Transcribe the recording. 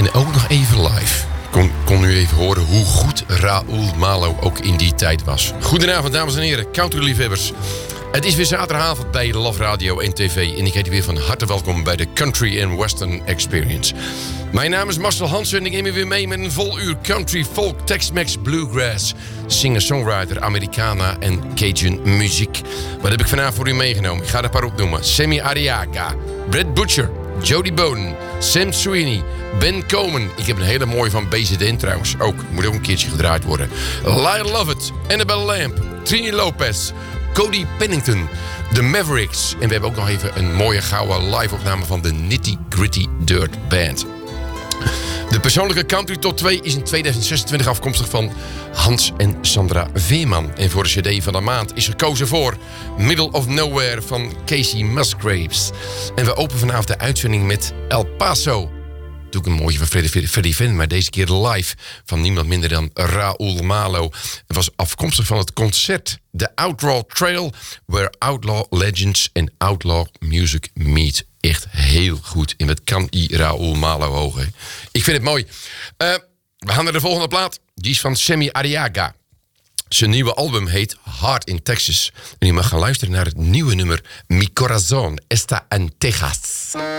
En ook nog even live. Kon u even horen hoe goed Raoul Malo ook in die tijd was. Goedenavond, dames en heren, countryliefhebbers. Het is weer zaterdagavond bij Love Radio en TV. En ik heet u weer van harte welkom bij de Country and Western Experience. Mijn naam is Marcel Hansen en ik neem u weer mee met een vol uur country, folk, Tex-Mex, bluegrass, singer-songwriter, Americana en Cajun muziek. Wat heb ik vanavond voor u meegenomen? Ik ga er een paar opnoemen. Sammy Arriaga, Brett Butcher, Jody Bowden, Sam Sweeney, Ben Coleman. Ik heb een hele mooie van BZN trouwens. Moet ook een keertje gedraaid worden. Lyle Lovett, Annabelle Lamb, Trini Lopez, Cody Pennington, The Mavericks. En we hebben ook nog even een mooie gouden live-opname van de Nitty Gritty Dirt Band. De persoonlijke country top 2 is in 2026 afkomstig van Hans en Sandra Veerman. En voor de cd van de maand is gekozen voor Middle of Nowhere van Casey Musgraves. En we openen vanavond de uitzending met El Paso. Doe ik een mooie van Freddie Finn, maar deze keer live van niemand minder dan Raoul Malo. Het was afkomstig van het concert The Outlaw Trail, where outlaw legends and outlaw music meet. Echt heel goed. En wat kan die Raoul Malo hogen? Ik vind het mooi. We gaan naar de volgende plaat. Die is van Sammy Arriaga. Zijn nieuwe album heet Hard in Texas. En u mag gaan luisteren naar het nieuwe nummer Mi Corazón Está en Texas.